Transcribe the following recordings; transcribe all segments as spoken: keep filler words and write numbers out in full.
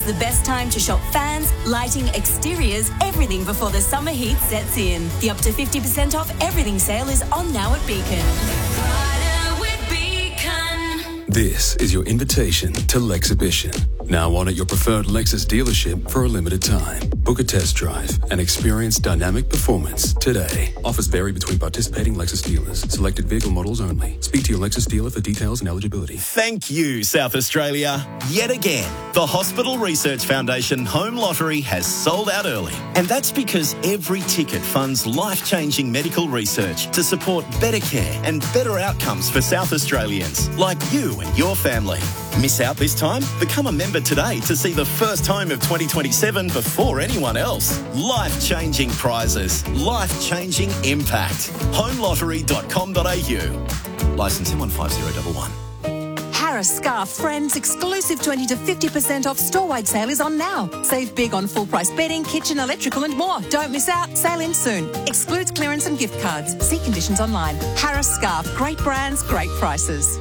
the best time to shop fans, lighting, exteriors, everything before the summer heat sets in. The up to fifty percent off everything sale is on now at Beacon. This is your invitation to Lexhibition. Now on at your preferred Lexus dealership for a limited time. Book a test drive and experience dynamic performance today. Offers vary between participating Lexus dealers. Selected vehicle models only. Speak to your Lexus dealer for details and eligibility. Thank you, South Australia. Yet again, the Hospital Research Foundation Home Lottery has sold out early. And that's because every ticket funds life-changing medical research to support better care and better outcomes for South Australians, like you and your family. Miss out this time? Become a member today to see the first home of twenty twenty-seven before anyone else. Life-changing prizes. Life-changing impact. home lottery dot com dot a u. Licence M one five zero one one. Harris Scarf Friends exclusive twenty to fifty percent off store-wide sale is on now. Save big on full-price bedding, kitchen, electrical and more. Don't miss out. Sale ends soon. Excludes clearance and gift cards. See conditions online. Harris Scarf. Great brands, great prices.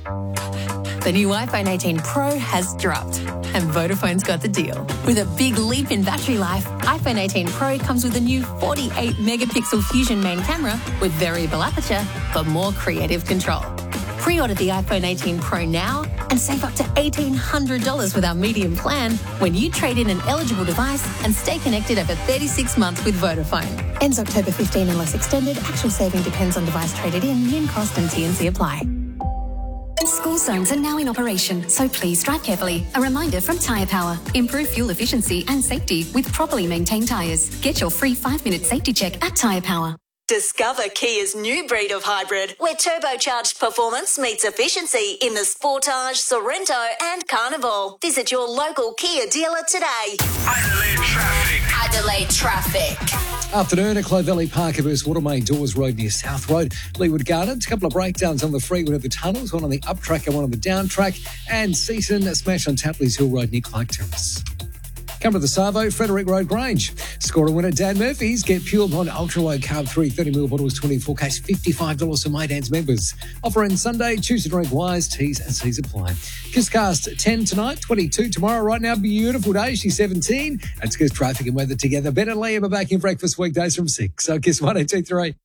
The new iPhone eighteen Pro has dropped, and Vodafone's got the deal. With a big leap in battery life, iPhone eighteen Pro comes with a new forty-eight megapixel Fusion main camera with variable aperture for more creative control. Pre-order the iPhone eighteen Pro now and save up to eighteen hundred dollars with our medium plan when you trade in an eligible device and stay connected over thirty-six months with Vodafone. Ends October fifteenth unless extended. Actual saving depends on device traded in. Min cost and T and C apply. School zones are now in operation, so please drive carefully. A reminder from Tyre Power. Improve fuel efficiency and safety with properly maintained tyres. Get your free five-minute safety check at Tyre Power. Discover Kia's new breed of hybrid, where turbocharged performance meets efficiency in the Sportage, Sorrento and Carnival. Visit your local Kia dealer today. Adelaide traffic. Adelaide traffic. Afternoon at Clovelly Park versus Watermain Doors Road near South Road. Leeward Gardens, a couple of breakdowns on the freeway at the tunnels, one on the up track and one on the down track. And Season, a smash on Tapley's Hill Road near Clark Terrace. Come to the Savo, Frederick Road Grange. Scorer winner Dan Murphy's. Get Pure Blonde Ultra Low Carb three thirty milliliter bottles twenty-four cash, fifty-five dollars for Maydance members. Offer in Sunday, choose to drink wise, T's and C's apply. Kisscast ten tonight, twenty-two tomorrow. Right now, beautiful day. She's seventeen. It's Kiss traffic and weather together. Ben and Liam are back in breakfast weekdays from six. So Kiss one, eight, two, three.